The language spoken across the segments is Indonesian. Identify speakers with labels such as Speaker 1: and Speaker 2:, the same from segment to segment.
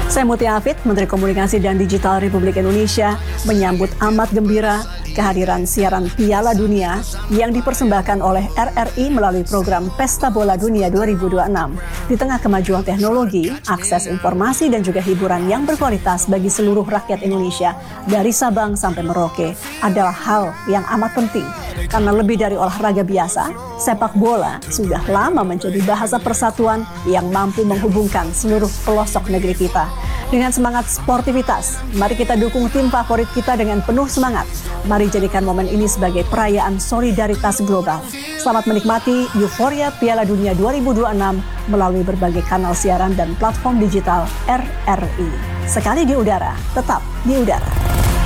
Speaker 1: Saya Mutia Hafid, Menteri Komunikasi dan Digital Republik Indonesia, menyambut amat gembira kehadiran siaran Piala Dunia yang dipersembahkan oleh RRI melalui program Pesta Bola Dunia 2026. Di tengah kemajuan teknologi, akses informasi dan juga hiburan yang berkualitas bagi seluruh rakyat Indonesia dari Sabang sampai Merauke adalah hal yang amat penting. Karena lebih dari olahraga biasa, sepak bola sudah lama menjadi bahasa persatuan yang mampu menghubungkan seluruh pelosok negeri kita. Dengan semangat sportivitas, mari kita dukung tim favorit kita dengan penuh semangat. Mari jadikan momen ini sebagai perayaan solidaritas global. Selamat menikmati euforia Piala Dunia 2026 melalui berbagai kanal siaran dan platform digital RRI. Sekali di udara, tetap di udara.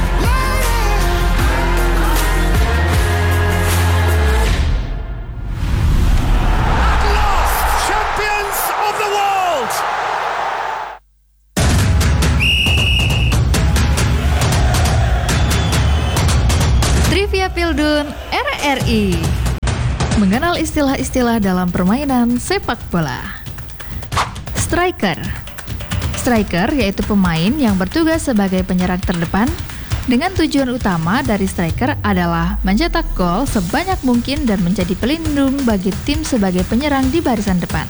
Speaker 2: Pildun RRI mengenal istilah-istilah dalam permainan sepak bola. Striker yaitu pemain yang bertugas sebagai penyerang terdepan dengan tujuan utama dari striker adalah mencetak gol sebanyak mungkin dan menjadi pelindung bagi tim sebagai penyerang di barisan depan.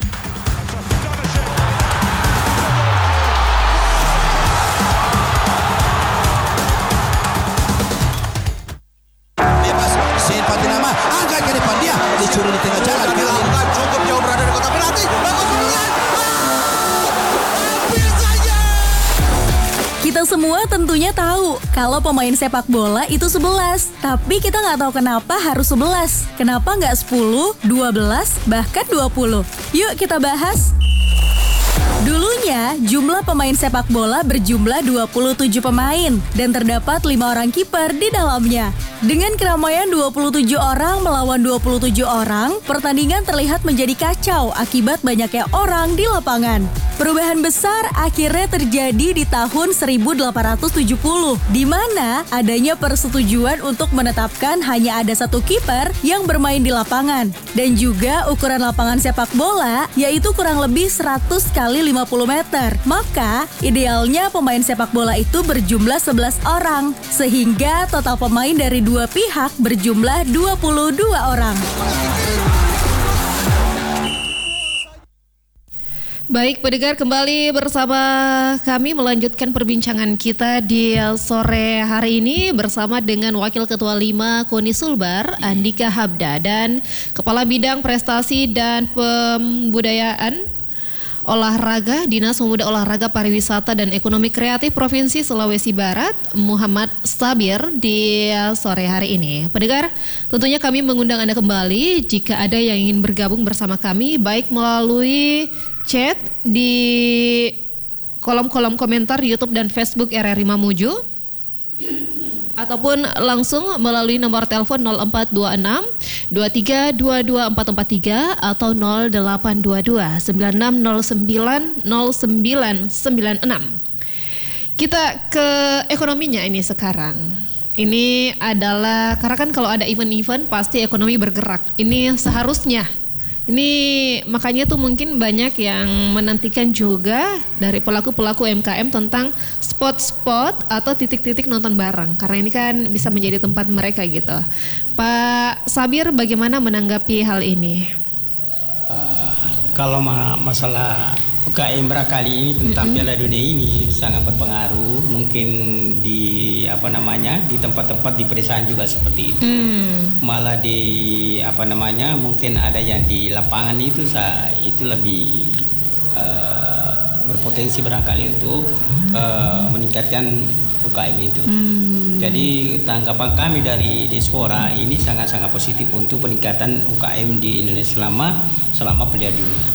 Speaker 3: Kita semua tentunya tahu kalau pemain sepak bola itu 11. Tapi kita nggak tahu kenapa harus 11. Kenapa nggak 10, 12, bahkan 20? Yuk kita bahas. Dulunya, jumlah pemain sepak bola berjumlah 27 pemain dan terdapat 5 orang kiper di dalamnya. Dengan keramaian 27 orang melawan 27 orang, pertandingan terlihat menjadi kacau akibat banyaknya orang di lapangan. Perubahan besar akhirnya terjadi di tahun 1870, di mana adanya persetujuan untuk menetapkan hanya ada satu kiper yang bermain di lapangan. Dan juga ukuran lapangan sepak bola, yaitu kurang lebih 100 kali 50 meter. Maka, idealnya pemain sepak bola itu berjumlah 11 orang, sehingga total pemain dari dua pihak berjumlah 22 orang.
Speaker 4: Baik, pendengar, kembali bersama kami melanjutkan perbincangan kita di sore hari ini bersama dengan Wakil Ketua 5 KONI Sulbar, Andika Habda, dan Kepala Bidang Prestasi dan Pembudayaan Olahraga, Dinas Pemuda Olahraga Pariwisata dan Ekonomi Kreatif Provinsi Sulawesi Barat, Muhammad Sabir, di sore hari ini. Pendengar, tentunya kami mengundang Anda kembali jika ada yang ingin bergabung bersama kami, baik melalui chat di kolom-kolom komentar YouTube dan Facebook RRI Mamuju, ataupun langsung melalui nomor telepon 0426 2322 443 atau 0822 9609 0996. Kita ke ekonominya ini sekarang. Ini adalah, karena kan kalau ada event-event pasti ekonomi bergerak. Ini seharusnya. Ini makanya tuh mungkin banyak yang menantikan juga dari pelaku-pelaku UMKM tentang spot-spot atau titik-titik nonton bareng. Karena ini kan bisa menjadi tempat mereka gitu. Pak Sabir, bagaimana menanggapi hal ini?
Speaker 5: Kalau masalah UKM kali ini tentang Piala Dunia ini sangat berpengaruh. Mungkin di di tempat-tempat di pedesaan juga seperti itu. Malah di mungkin ada yang di lapangan itu lebih berpotensi barangkali untuk meningkatkan UKM itu. Jadi tanggapan kami dari Diaspora ini sangat-sangat positif untuk peningkatan UKM di Indonesia selama Piala Dunia.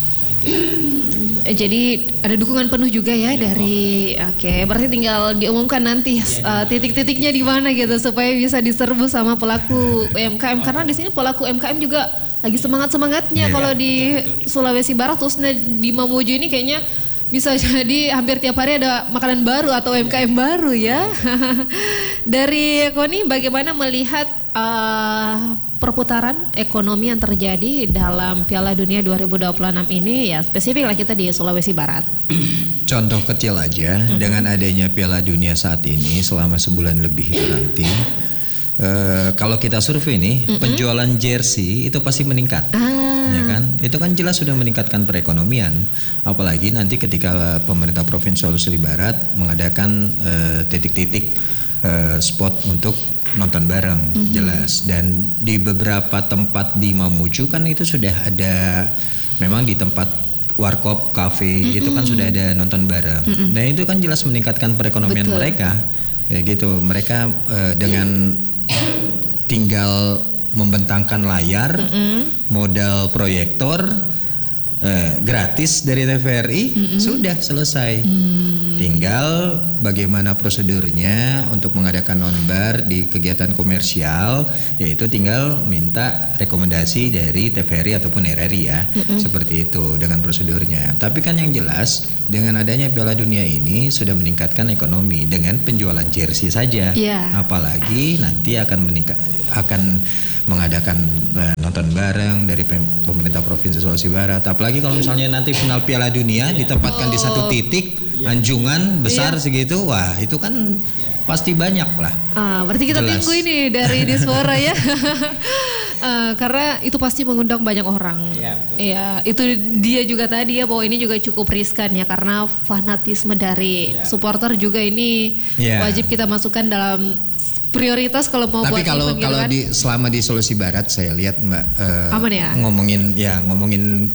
Speaker 4: Jadi ada dukungan penuh juga ya dari, berarti tinggal diumumkan nanti titik-titiknya di mana gitu supaya bisa diserbu sama pelaku UMKM, karena di sini pelaku UMKM juga lagi semangat-semangatnya kalau di Sulawesi Barat, khususnya di Mamuju ini kayaknya bisa jadi hampir tiap hari ada makanan baru atau UMKM baru ya. Dari KONI bagaimana melihat perputaran ekonomi yang terjadi dalam Piala Dunia 2026 ini, ya spesifik lah kita di Sulawesi Barat.
Speaker 6: Contoh kecil aja, dengan adanya Piala Dunia saat ini selama sebulan lebih itu nanti, kalau kita survei nih, penjualan jersey itu pasti meningkat, ya kan? Itu kan jelas sudah meningkatkan perekonomian. Apalagi nanti ketika pemerintah Provinsi Sulawesi Barat mengadakan titik-titik spot untuk nonton bareng, jelas. Dan di beberapa tempat di Mamuju kan itu sudah ada, memang di tempat warkop, kafe itu kan sudah ada nonton bareng. Dan itu kan jelas meningkatkan perekonomian mereka, kayak gitu. Mereka dengan tinggal membentangkan layar, modal proyektor gratis dari TVRI, sudah selesai. Tinggal bagaimana prosedurnya untuk mengadakan nonbar di kegiatan komersial, yaitu tinggal minta rekomendasi dari TVRI ataupun RRI ya, seperti itu dengan prosedurnya. Tapi kan yang jelas dengan adanya Piala Dunia ini sudah meningkatkan ekonomi dengan penjualan jersey saja, apalagi nanti akan mengadakan nonton bareng dari pemerintah Provinsi Sulawesi Barat. Apalagi kalau misalnya nanti final Piala Dunia ditempatkan di satu titik, Anjungan besar segitu, wah itu kan pasti banyak lah.
Speaker 4: Berarti kita tunggu ini dari Dispora ya. Karena itu pasti mengundang banyak orang. Iya, itu dia juga tadi ya, bahwa ini juga cukup riskan ya, karena fanatisme dari supporter juga ini wajib kita masukkan dalam prioritas kalau mau.
Speaker 6: Tapi
Speaker 4: buat
Speaker 6: kalau
Speaker 4: kan?
Speaker 6: selama di Sulawesi Barat saya lihat Mbak,
Speaker 4: aman ya?
Speaker 6: ngomongin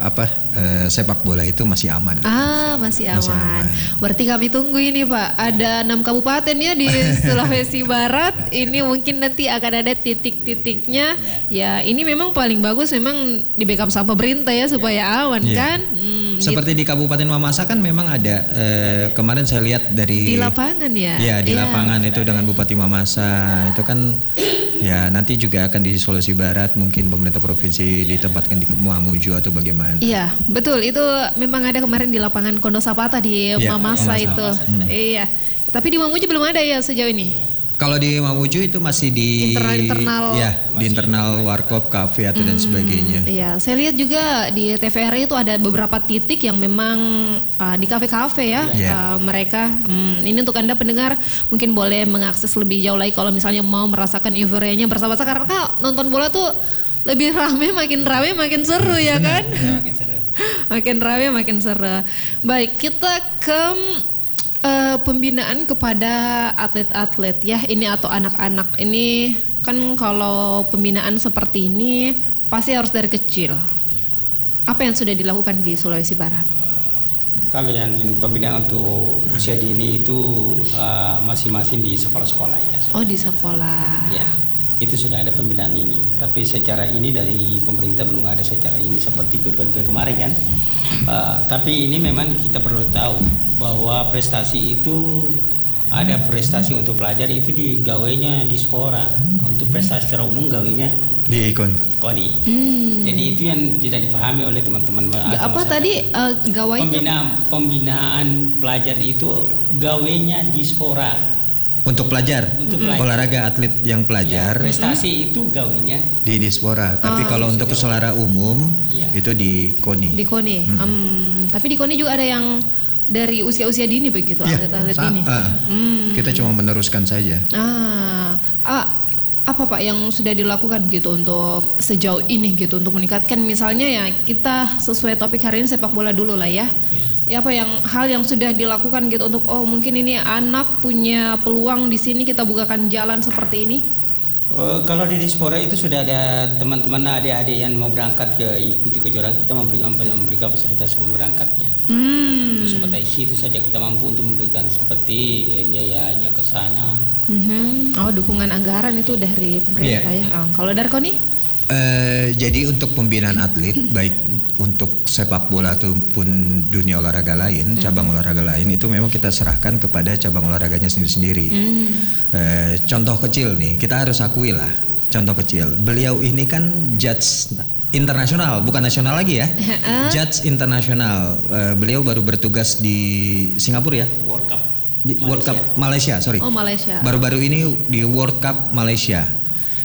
Speaker 6: sepak bola itu masih aman.
Speaker 4: Masih aman. Berarti kami tunggu ini Pak, ada 6 kabupaten ya di Sulawesi Barat. Ini mungkin nanti akan ada titik-titiknya. Ya ini memang paling bagus memang di backup sama pemerintah ya, supaya aman kan.
Speaker 6: Seperti di Kabupaten Mamasa kan memang ada, kemarin saya lihat dari
Speaker 4: di lapangan ya.
Speaker 6: Ya di lapangan itu dengan Bupati Mamasa itu kan ya, nanti juga akan di Sulawesi Barat mungkin pemerintah provinsi ditempatkan di Mamuju atau bagaimana.
Speaker 4: Iya betul, itu memang ada kemarin di lapangan Kondo Sapata di Mamasa itu. Iya, tapi di Mamuju belum ada ya sejauh ini.
Speaker 6: Kalau di Mamuju itu masih di
Speaker 4: internal,
Speaker 6: ya di internal warkop, kafe atau dan sebagainya.
Speaker 4: Iya, saya lihat juga di TVRI itu ada beberapa titik yang memang di kafe-kafe ya, mereka. Ini untuk Anda pendengar mungkin boleh mengakses lebih jauh lagi kalau misalnya mau merasakan euforianya bersama-sama, karena nonton bola tuh lebih rame makin seru ya kan?
Speaker 5: Makin seru.
Speaker 4: Makin rame makin seru. Baik, kita ke pembinaan kepada atlet-atlet ya ini atau anak-anak ini kan. Kalau pembinaan seperti ini pasti harus dari kecil. Apa yang sudah dilakukan di Sulawesi Barat?
Speaker 5: Kalau yang pembinaan untuk usia dini itu masing-masing di sekolah-sekolah ya.
Speaker 4: Oh di sekolah.
Speaker 5: Ya, itu sudah ada pembinaan ini. Tapi secara ini dari pemerintah belum ada secara ini seperti PPLP kemarin kan. Tapi ini memang kita perlu tahu bahwa prestasi itu ada prestasi untuk pelajar itu digawainya di Dispora, untuk prestasi secara umum gawainya
Speaker 6: di
Speaker 5: KONI. Jadi itu yang tidak dipahami oleh teman-teman.
Speaker 4: Apa tadi gawainya?
Speaker 5: Pembinaan pelajar itu gawainya di Dispora.
Speaker 6: Untuk pelajar, olahraga atlet yang pelajar.
Speaker 5: Prestasi itu gawainya
Speaker 6: di Dispora. Tapi kalau untuk keselara umum itu di KONI.
Speaker 4: Di KONI. Tapi di KONI juga ada yang dari usia-usia dini begitu, atlet-atlet dini.
Speaker 6: Kita cuma meneruskan saja.
Speaker 4: Apa Pak yang sudah dilakukan gitu untuk sejauh ini gitu untuk meningkatkan, misalnya ya kita sesuai topik hari ini sepak bola dulu lah ya. Ya apa hal yang sudah dilakukan gitu untuk mungkin ini anak punya peluang di sini, kita bukakan jalan seperti ini?
Speaker 5: Kalau di Dispora itu sudah ada teman-teman adik-adik yang mau berangkat ikuti kejuaraan, kita memberikan fasilitas berangkatnya. Itu sobat IC itu saja kita mampu untuk memberikan seperti biayanya ke sana.
Speaker 4: Dukungan anggaran itu dari pemerintah ya. Kalau dari KONI?
Speaker 6: Jadi untuk pembinaan atlet baik untuk sepak bola ataupun dunia olahraga lain, cabang olahraga lain itu memang kita serahkan kepada cabang olahraganya sendiri-sendiri. Contoh kecil nih, kita harus akui lah, contoh kecil. Beliau ini kan judge internasional, bukan nasional lagi ya. Judge internasional. Beliau baru bertugas di Singapura ya.
Speaker 5: World Cup
Speaker 6: Malaysia, sorry.
Speaker 4: Malaysia.
Speaker 6: Baru-baru ini di World Cup Malaysia.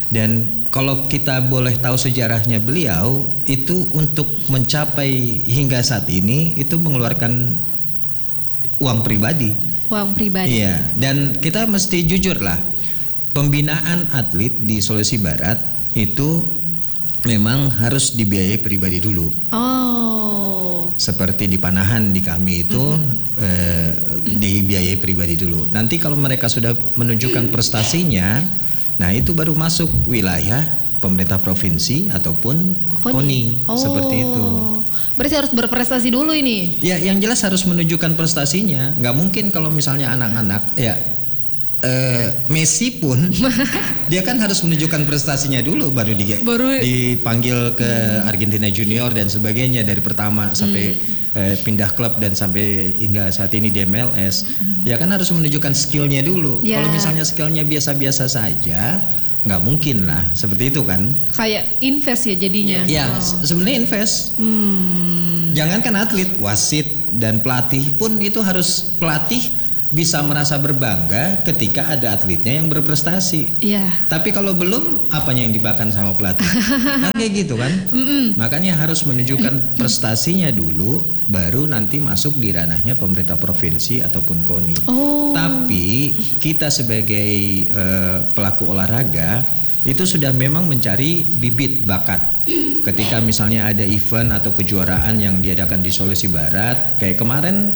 Speaker 6: Dan kalau kita boleh tahu sejarahnya beliau, itu untuk mencapai hingga saat ini itu mengeluarkan uang pribadi.
Speaker 4: Uang pribadi.
Speaker 6: Iya, dan kita mesti jujur lah, pembinaan atlet di Sulawesi Barat itu memang harus dibiayai pribadi dulu.
Speaker 4: Oh.
Speaker 6: Seperti di Panahan di kami itu dibiayai pribadi dulu. Nanti kalau mereka sudah menunjukkan prestasinya, nah itu baru masuk wilayah pemerintah provinsi ataupun KONI. Seperti itu.
Speaker 4: Berarti harus berprestasi dulu ini.
Speaker 6: Ya, yang jelas harus menunjukkan prestasinya. Nggak mungkin kalau misalnya anak-anak ya Messi pun dia kan harus menunjukkan prestasinya dulu baru dipanggil ke Argentina Junior dan sebagainya, dari pertama sampai pindah klub dan sampai hingga saat ini di MLS. Ya kan harus menunjukkan skillnya dulu. Kalau misalnya skillnya biasa-biasa saja, nggak mungkin lah seperti itu kan.
Speaker 4: Kayak invest ya jadinya.
Speaker 6: Ya, sebenarnya invest. Jangankan atlet, wasit dan pelatih pun itu harus, pelatih bisa merasa berbangga ketika ada atletnya yang berprestasi.
Speaker 4: Iya.
Speaker 6: Tapi kalau belum, apanya yang dimakan sama pelatih? Kan kayak gitu kan. Makanya harus menunjukkan prestasinya dulu, baru nanti masuk di ranahnya pemerintah provinsi ataupun KONI. Tapi kita sebagai pelaku olahraga itu sudah memang mencari bibit bakat. Ketika misalnya ada event atau kejuaraan yang diadakan di Sulawesi Barat, kayak kemarin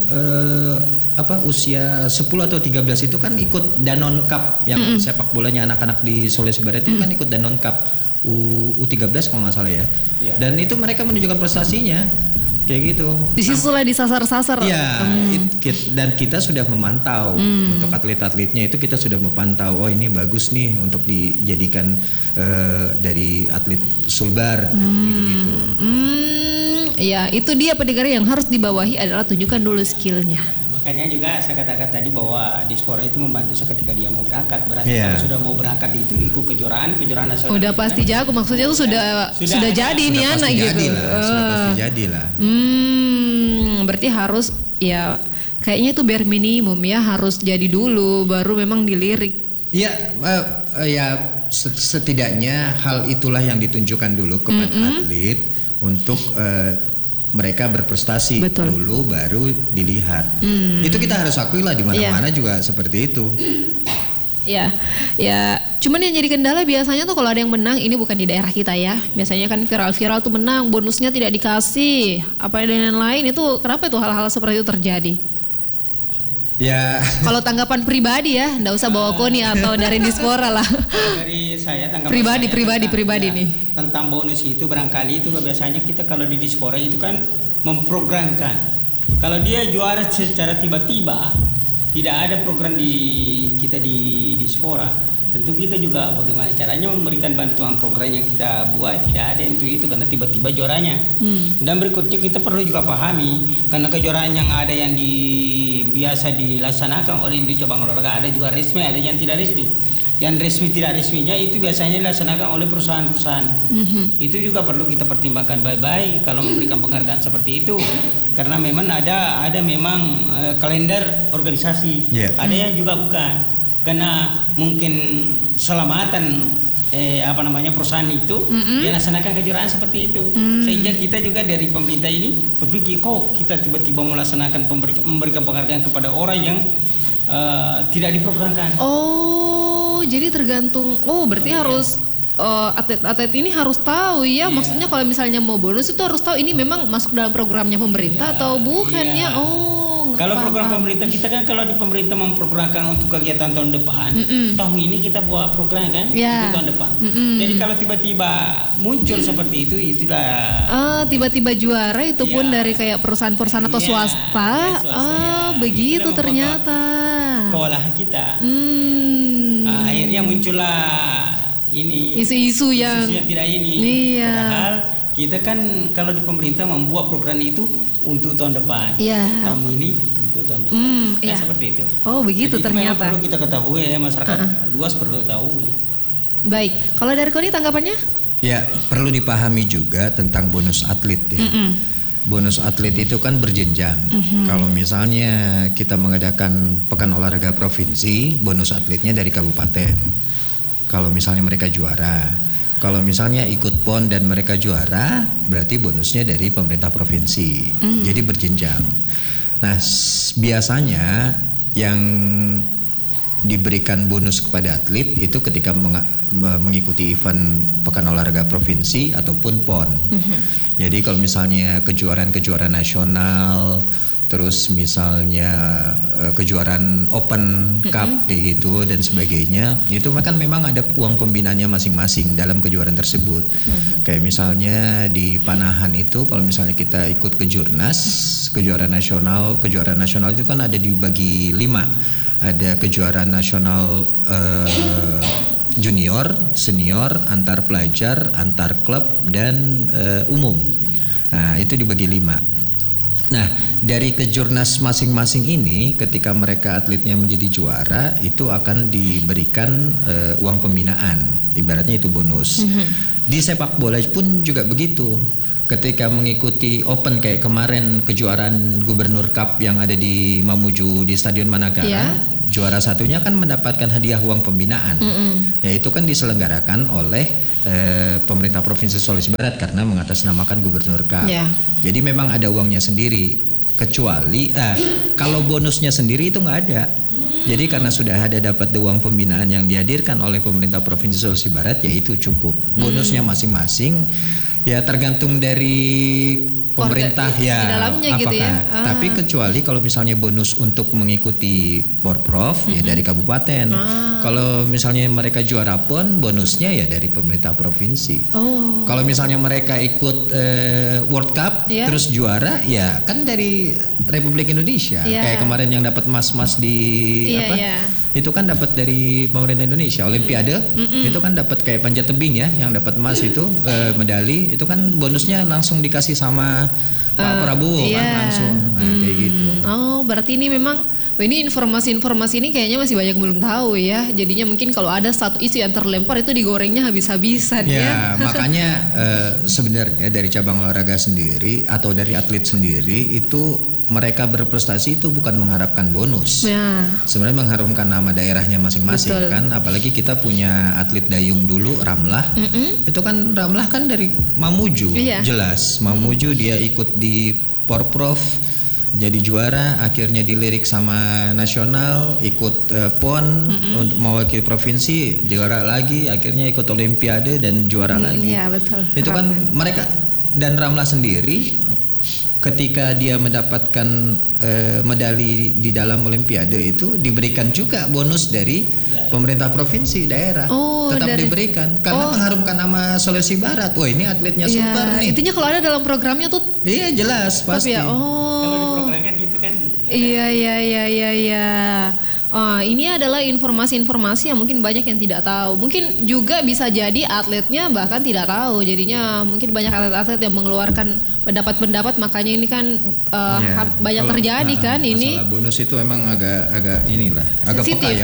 Speaker 6: usia 10 atau 13 itu kan ikut Danone Cup yang sepak bolanya anak-anak di Sulawesi Barat itu kan ikut Danone Cup U13 kalau nggak salah ya. Dan itu mereka menunjukkan prestasinya kayak gitu.
Speaker 4: Di situ lah disasar-sasar.
Speaker 6: Ya, dan kita sudah memantau untuk atlet-atletnya itu, kita sudah memantau, oh ini bagus nih untuk dijadikan dari atlet Sulbar gitu.
Speaker 4: Ya, itu dia pendengar yang harus dibawahi adalah tunjukkan dulu skillnya.
Speaker 5: Makanya juga saya katakan tadi bahwa Dispora itu membantu seketika dia mau berangkat. Berarti kalau sudah mau berangkat itu ikut kejuaraan nasional.
Speaker 4: Udah pasti jago, maksudnya tuh sudah jadi nih anak gitu.
Speaker 6: Sudah pasti jadi lah.
Speaker 4: Berarti harus ya kayaknya itu bare minimum ya, harus jadi dulu baru memang dilirik.
Speaker 6: Iya, setidaknya hal itulah yang ditunjukkan dulu kepada atlet untuk mereka berprestasi. Dulu baru dilihat. Itu kita harus akui lah, di mana-mana juga seperti itu.
Speaker 4: Ya, cuman yang jadi kendala biasanya tuh kalau ada yang menang, ini bukan di daerah kita ya. Biasanya kan viral-viral tuh menang, bonusnya tidak dikasih, apa dan lain-lain. Itu kenapa itu hal-hal seperti itu terjadi?
Speaker 6: Ya.
Speaker 4: Kalau tanggapan pribadi ya, nggak usah bawa KONI atau dari Dispora lah.
Speaker 5: Dari saya tanggapan
Speaker 4: pribadi nih.
Speaker 5: Tentang bonus itu barangkali itu biasanya kita kalau di Dispora itu kan memprogramkan. Kalau dia juara secara tiba-tiba, tidak ada program kita di Dispora. Tentu kita juga bagaimana caranya memberikan bantuan program yang kita buat, tidak ada itu karena tiba-tiba juaranya. Dan berikutnya kita perlu juga pahami, karena kejuaraan yang ada yang biasa dilaksanakan oleh industri cabang olahraga, ada juga resmi, ada yang tidak resmi. Yang resmi tidak resminya itu biasanya dilaksanakan oleh perusahaan-perusahaan. Itu juga perlu kita pertimbangkan baik-baik kalau memberikan penghargaan seperti itu, karena memang ada memang kalender organisasi, ada yang juga bukan. Karena mungkin selamatan perusahaan itu dilaksanakan kejuaraan seperti itu, sehingga kita juga dari pemerintah ini berpikir kok kita tiba-tiba melaksanakan memberikan penghargaan kepada orang yang tidak diprogramkan.
Speaker 4: Jadi tergantung. Berarti harus atlet-atlet ini harus tahu ya. Maksudnya kalau misalnya mau bonus itu harus tahu ini memang masuk dalam programnya pemerintah atau bukannya.
Speaker 5: Kalau program pemerintah kita kan, kalau di pemerintah memprogramkan untuk kegiatan tahun depan, tahun ini kita buat program kan untuk tahun depan. Jadi kalau tiba-tiba muncul seperti itu, itulah
Speaker 4: tiba-tiba juara itu pun dari kayak perusahaan-perusahaan atau swasta. Begitu ternyata.
Speaker 5: Kewalahan kita. Akhirnya muncullah ini
Speaker 4: isu-isu yang
Speaker 5: tidak ini. Padahal kita kan kalau di pemerintah membuat program itu untuk tahun depan, tahun ini untuk tahun depan, seperti itu.
Speaker 4: Begitu. Jadi ternyata.
Speaker 5: Perlu kita ketahui ya, masyarakat luas perlu tahu.
Speaker 4: Baik, kalau dari KONI tanggapannya?
Speaker 6: Ya, perlu dipahami juga tentang bonus atlet ya. Bonus atlet itu kan berjenjang. Kalau misalnya kita mengadakan pekan olahraga provinsi, bonus atletnya dari kabupaten. kalau misalnya mereka juara. Kalau misalnya ikut PON dan mereka juara, berarti bonusnya dari pemerintah provinsi. Jadi berjenjang. Nah, biasanya yang diberikan bonus kepada atlet itu ketika mengikuti event Pekan Olahraga Provinsi ataupun PON. Jadi kalau misalnya kejuaraan nasional, terus misalnya kejuaraan Open Cup kayak gitu dan sebagainya, itu kan memang ada uang pembinaannya masing-masing dalam kejuaraan tersebut. Kayak misalnya di panahan itu, kalau misalnya kita ikut kejuaraan nasional itu kan ada dibagi 5. Ada kejuaraan nasional junior, senior, antar pelajar, antar klub dan umum. Nah, itu dibagi 5. Nah, dari kejurnas masing-masing ini, ketika mereka atletnya menjadi juara, itu akan diberikan uang pembinaan, ibaratnya itu bonus. Di sepak bola pun juga begitu. Ketika mengikuti Open kayak kemarin kejuaraan Gubernur Cup yang ada di Mamuju di Stadion Managara, juara satunya kan mendapatkan hadiah uang pembinaan. Ya, itu kan diselenggarakan oleh pemerintah Provinsi Sulawesi Barat karena mengatasnamakan Gubernur Cup. Jadi memang ada uangnya sendiri. Kecuali kalau bonusnya sendiri itu nggak ada. Jadi karena sudah ada dapat uang pembinaan yang dihadirkan oleh pemerintah Provinsi Sulawesi Barat, ya itu cukup. Bonusnya masing-masing ya tergantung dari pemerintah ya
Speaker 4: dalamnya
Speaker 6: apakah.
Speaker 4: Gitu ya.
Speaker 6: Tapi kecuali kalau misalnya bonus untuk mengikuti Porprov ya dari kabupaten. Kalau misalnya mereka juara PON, bonusnya ya dari pemerintah provinsi. Kalau misalnya mereka ikut World Cup terus juara, ya kan dari Republik Indonesia. Kayak kemarin yang dapat emas di itu kan dapat dari pemerintah Indonesia. Olimpiade itu kan dapat kayak panjat tebing ya, yang dapat emas itu medali itu kan bonusnya langsung dikasih sama Pak Prabowo kan langsung. Nah, kayak gitu.
Speaker 4: Oh, berarti ini memang ini informasi-informasi ini kayaknya masih banyak belum tahu ya. Jadinya mungkin kalau ada satu isu yang terlempar itu digorengnya habis-habisan ya.
Speaker 6: Makanya sebenarnya dari cabang olahraga sendiri atau dari atlet sendiri itu mereka berprestasi itu bukan mengharapkan bonus. Sebenarnya mengharumkan nama daerahnya masing-masing. Kan, apalagi kita punya atlet dayung dulu Ramlah. Itu kan Ramlah kan dari Mamuju, jelas. Mamuju dia ikut di Porprov, jadi juara, akhirnya dilirik sama nasional, ikut PON untuk mewakili provinsi, juara lagi, akhirnya ikut Olimpiade dan juara lagi.
Speaker 4: Iya, betul.
Speaker 6: Itu kan mereka dan Ramlah sendiri ketika dia mendapatkan medali di dalam Olimpiade itu diberikan juga bonus dari pemerintah provinsi daerah. Tetap diberikan karena mengharumkan nama Sulawesi Barat. Wah, ini atletnya Sumbar nih.
Speaker 4: Intinya kalau ada dalam programnya tuh
Speaker 6: iya jelas pasti.
Speaker 5: Kalau diprogramkan itu kan.
Speaker 4: Iya. Ini adalah informasi-informasi yang mungkin banyak yang tidak tahu. Mungkin juga bisa jadi atletnya bahkan tidak tahu. Jadinya mungkin banyak atlet-atlet yang mengeluarkan pendapat-pendapat, makanya ini kan banyak terjadi kan ini.
Speaker 6: Masalah bonus itu emang agak inilah, agak
Speaker 4: sensitif.
Speaker 6: peka ya.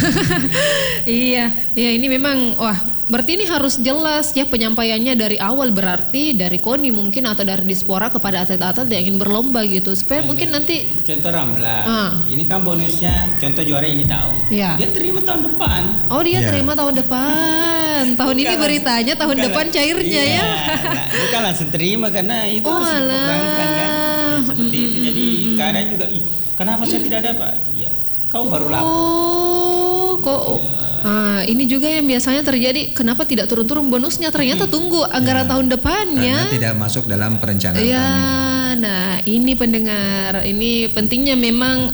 Speaker 4: Iya, ini memang berarti ini harus jelas ya penyampaiannya dari awal, berarti dari KONI mungkin atau dari Dispora kepada atlet-atlet yang ingin berlomba gitu supaya mungkin nanti
Speaker 5: contoh Ramlah. Ini kan bonusnya contoh juara ini tahun. Dia terima tahun depan.
Speaker 4: Terima tahun depan. Tahun ini beritanya tahun depan cairnya ya.
Speaker 5: Bukan langsung terima karena itu harus diprogramkan kan. Ya, seperti itu. Jadi kadang juga kenapa saya tidak dapat? Ya, kau baru lapor.
Speaker 4: Ini juga yang biasanya terjadi, kenapa tidak turun-turun bonusnya, ternyata tunggu anggaran tahun depannya.
Speaker 6: Karena tidak masuk dalam perencanaan tahun ini.
Speaker 4: Nah ini pendengar, ini pentingnya memang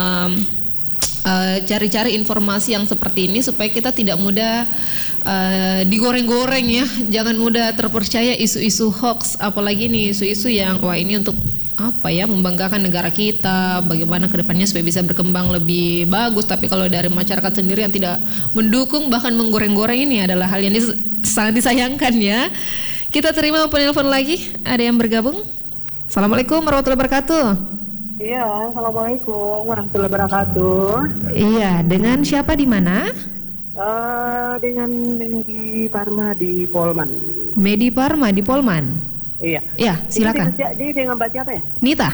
Speaker 4: cari-cari informasi yang seperti ini supaya kita tidak mudah digoreng-goreng ya, jangan mudah terpercaya isu-isu hoax, apalagi nih isu-isu yang ini untuk membanggakan negara kita, bagaimana kedepannya supaya bisa berkembang lebih bagus. Tapi kalau dari masyarakat sendiri yang tidak mendukung bahkan menggoreng-goreng, ini adalah hal yang sangat disayangkan ya. Kita terima penelpon lagi, ada yang bergabung. Assalamualaikum warahmatullahi wabarakatuh.
Speaker 7: Iya, assalamualaikum warahmatullahi wabarakatuh.
Speaker 4: Iya, dengan siapa di mana?
Speaker 7: Dengan Medi Parma di Polman.
Speaker 4: Medi Parma di Polman.
Speaker 7: Iya.
Speaker 4: Ya, silakan.
Speaker 7: Jadi dengan Mbak siapa ya?
Speaker 4: Nita.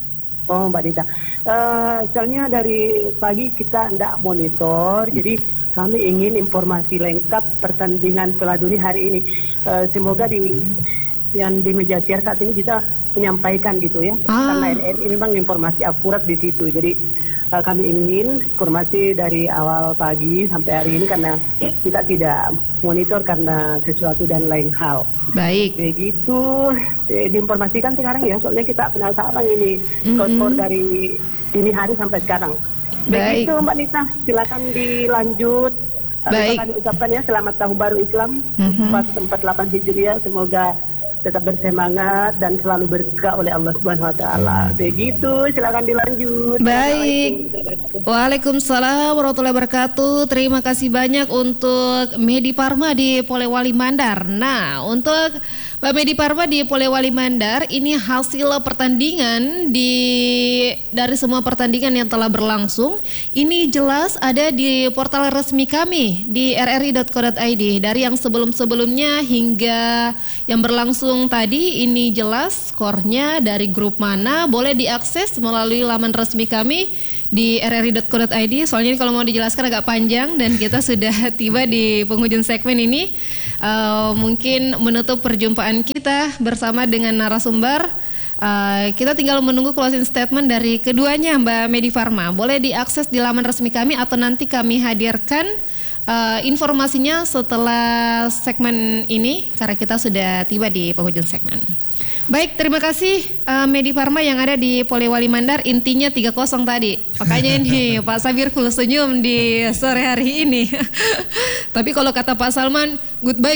Speaker 7: Oh, Mbak Nita. Soalnya dari pagi kita enggak monitor, jadi kami ingin informasi lengkap pertandingan Piala Dunia hari ini. Semoga yang di media share saat ini bisa menyampaikan gitu ya. Karena RRI memang informasi akurat di situ. Jadi kami ingin informasi dari awal pagi sampai hari ini karena kita tidak monitor karena sesuatu dan lain hal.
Speaker 4: Baik.
Speaker 7: Begitu diinformasikan sekarang ya, soalnya kita penasaran ini skor dari dini hari sampai sekarang.
Speaker 4: Baik.
Speaker 7: Begitu Mbak Nita, silakan dilanjut.
Speaker 4: Baik.
Speaker 7: Kami ucapkan ya selamat tahun baru Islam 1448 Hijriah. Semoga tetap bersemangat dan selalu berkah oleh Allah Subhanahu wa taala. Begitu, silakan dilanjut.
Speaker 4: Baik. Waalaikumsalam warahmatullahi wabarakatuh. Terima kasih banyak untuk Medi Parma di Polewali Mandar. Nah, untuk Mbak Medi Parma di Polewali Mandar, ini hasil pertandingan dari semua pertandingan yang telah berlangsung. Ini jelas ada di portal resmi kami di rri.co.id. Dari yang sebelum-sebelumnya hingga yang berlangsung tadi, ini jelas skornya dari grup mana, boleh diakses melalui laman resmi kami di rri.co.id. Soalnya ini kalau mau dijelaskan agak panjang dan kita sudah tiba di penghujung segmen ini. Mungkin menutup perjumpaan kita bersama dengan narasumber. Kita tinggal menunggu closing statement dari keduanya, Mbak Medi Parma. Boleh diakses di laman resmi kami atau nanti kami hadirkan informasinya setelah segmen ini karena kita sudah tiba di penghujung segmen. Baik, terima kasih Medi Parma yang ada di Polewali Mandar. Intinya 3-0 tadi. Makanya ini Pak Sabir full senyum di sore hari ini. Tapi kalau kata Pak Salman, goodbye.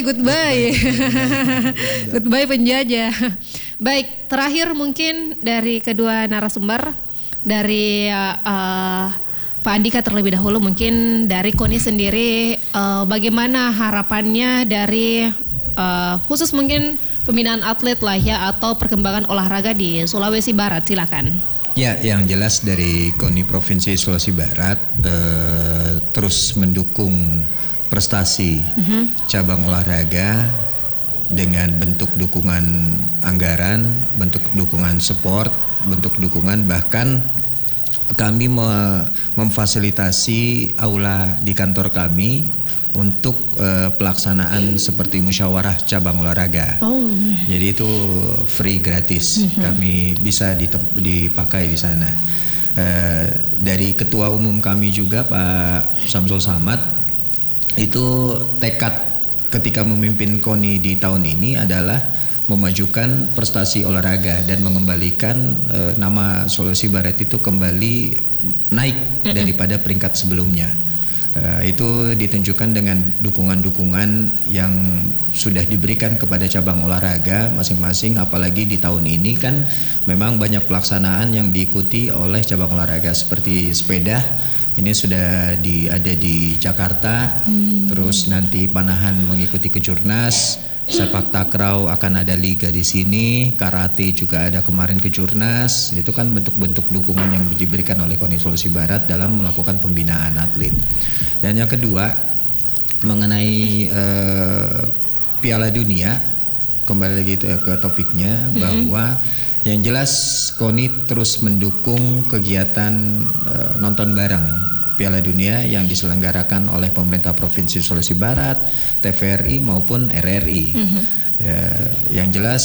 Speaker 4: Goodbye penjajah. Baik, terakhir mungkin dari kedua narasumber, dari Pak Andika terlebih dahulu, mungkin dari KONI sendiri, bagaimana harapannya dari khusus mungkin pembinaan atlet lah ya atau perkembangan olahraga di Sulawesi Barat, silakan.
Speaker 6: Ya, yang jelas dari KONI Provinsi Sulawesi Barat terus mendukung prestasi cabang olahraga dengan bentuk dukungan anggaran, bentuk dukungan support, bentuk dukungan bahkan kami memfasilitasi aula di kantor kami untuk pelaksanaan seperti musyawarah cabang olahraga. Jadi itu free gratis. Kami bisa dipakai di sana. Dari ketua umum kami juga Pak Samsul Samad itu tekad ketika memimpin KONI di tahun ini adalah memajukan prestasi olahraga dan mengembalikan nama Sulawesi Barat itu kembali naik daripada peringkat sebelumnya. Itu ditunjukkan dengan dukungan-dukungan yang sudah diberikan kepada cabang olahraga masing-masing, apalagi di tahun ini kan memang banyak pelaksanaan yang diikuti oleh cabang olahraga seperti sepeda. Ini sudah ada di Jakarta, terus nanti panahan mengikuti kejurnas, sepak takraw akan ada liga di sini, karate juga ada kemarin kejurnas. Itu kan bentuk-bentuk dukungan yang diberikan oleh KONI Sulawesi Barat dalam melakukan pembinaan atlet. Dan yang kedua mengenai Piala Dunia, kembali lagi ke topiknya, bahwa yang jelas KONI terus mendukung kegiatan nonton bareng Piala Dunia yang diselenggarakan oleh pemerintah Provinsi Sulawesi Barat, TVRI maupun RRI. Yang jelas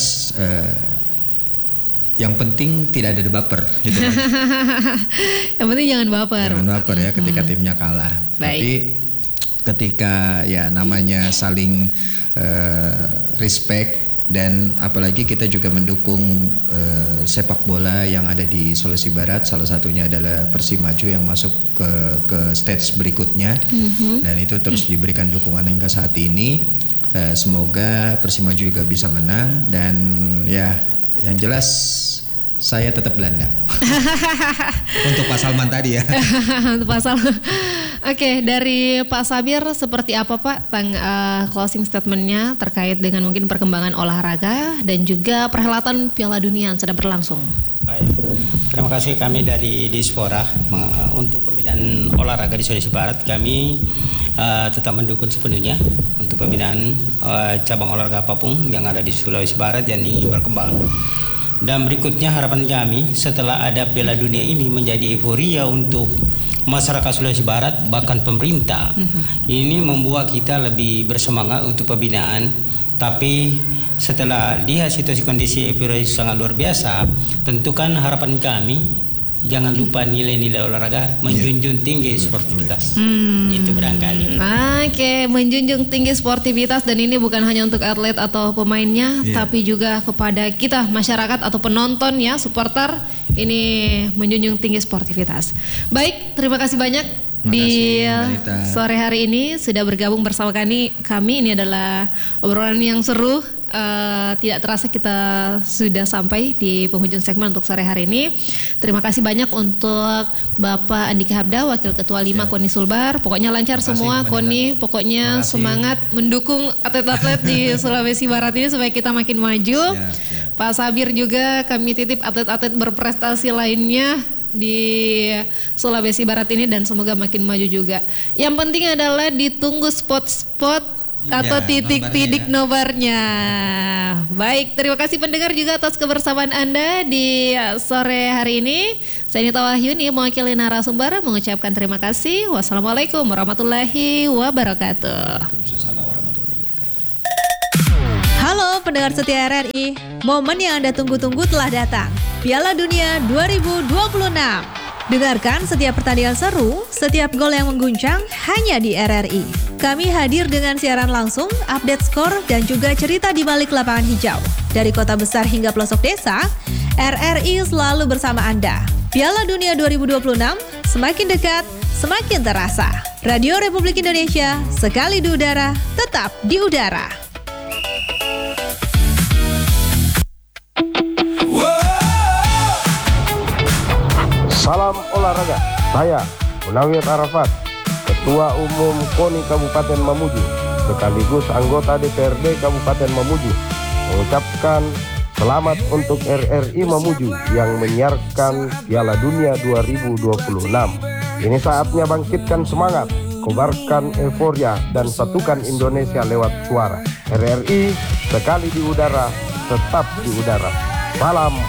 Speaker 6: yang penting tidak ada baper gitu kan.
Speaker 4: Yang penting jangan baper.
Speaker 6: Jangan baper ya ketika timnya kalah.
Speaker 4: Baik.
Speaker 6: Tapi ketika ya namanya saling respect, dan apalagi kita juga mendukung sepak bola yang ada di Sulawesi Barat. Salah satunya adalah Persimaju yang masuk ke stage berikutnya, dan itu terus diberikan dukungan hingga saat ini. Semoga Persimaju juga bisa menang, dan ya yang jelas saya tetap Belanda. Untuk Pak Salman tadi ya.
Speaker 4: Untuk Pak Salman. Oke, dari Pak Sabir seperti apa Pak closing statementnya terkait dengan mungkin perkembangan olahraga dan juga perhelatan Piala Dunia yang sedang berlangsung.
Speaker 5: Baik. Terima kasih kami dari Dispora untuk pembinaan olahraga di Sulawesi Barat. Kami tetap mendukung sepenuhnya untuk pembinaan cabang olahraga apapun yang ada di Sulawesi Barat yang ingin berkembang. Dan berikutnya harapan kami setelah ada Piala Dunia ini menjadi euforia untuk masyarakat Sulawesi Barat, bahkan pemerintah. Ini membuat kita lebih bersemangat untuk pembinaan. Tapi setelah lihat situasi kondisi epidemiologi sangat luar biasa, tentu kan harapan kami jangan lupa nilai-nilai olahraga, menjunjung tinggi sportivitas. Itu barangkali.
Speaker 4: Oke, menjunjung tinggi sportivitas, dan ini bukan hanya untuk atlet atau pemainnya, tapi juga kepada kita masyarakat atau penonton ya, supporter, ini menjunjung tinggi sportivitas. Baik, terima kasih banyak di sore hari ini sudah bergabung bersama kami. Ini adalah obrolan yang seru. Tidak terasa kita sudah sampai di penghujung segmen untuk sore hari ini. Terima kasih banyak untuk Bapak Andika Habda, Wakil Ketua 5 KONI Sulbar. Pokoknya lancar semua KONI, pokoknya semangat mendukung atlet-atlet di Sulawesi Barat ini supaya kita makin maju. Pak Sabir juga kami titip atlet-atlet berprestasi lainnya di Sulawesi Barat ini, dan semoga makin maju juga. Yang penting adalah ditunggu spot-spot atau titik-titik nobarnya. Baik, terima kasih pendengar juga atas kebersamaan Anda di sore hari ini. Saya Nita Wahyuni mewakili narasumber mengucapkan terima kasih. Wassalamualaikum warahmatullahi wabarakatuh.
Speaker 8: Halo pendengar setia RRI, momen yang Anda tunggu-tunggu telah datang. Piala Dunia 2026. Dengarkan setiap pertandingan seru, setiap gol yang mengguncang hanya di RRI. Kami hadir dengan siaran langsung, update skor, dan juga cerita di balik lapangan hijau. Dari kota besar hingga pelosok desa, RRI selalu bersama Anda. Piala Dunia 2026 semakin dekat, semakin terasa. Radio Republik Indonesia, sekali di udara, tetap di udara.
Speaker 9: Salam olahraga, saya Munawir Arafat, Ketua Umum KONI Kabupaten Mamuju, sekaligus anggota DPRD Kabupaten Mamuju, mengucapkan selamat untuk RRI Mamuju yang menyiarkan Piala Dunia 2026. Ini saatnya bangkitkan semangat, kobarkan euforia, dan satukan Indonesia lewat suara. RRI sekali di udara, tetap di udara. Salam